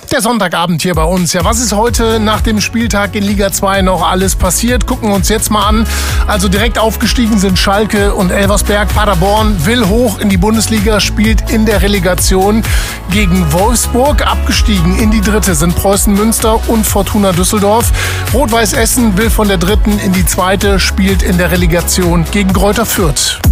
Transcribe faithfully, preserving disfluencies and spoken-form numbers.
Der Sonntagabend hier bei uns. Ja, was ist heute nach dem Spieltag in Liga zwei noch alles passiert? Gucken wir uns jetzt mal an. Also direkt aufgestiegen sind Schalke und Elversberg. Paderborn will hoch in die Bundesliga, spielt in der Relegation gegen Wolfsburg. Abgestiegen in die dritte sind Preußen Münster und Fortuna Düsseldorf. Rot-Weiß Essen will von der dritten in die zweite, spielt in der Relegation gegen Greuther Fürth.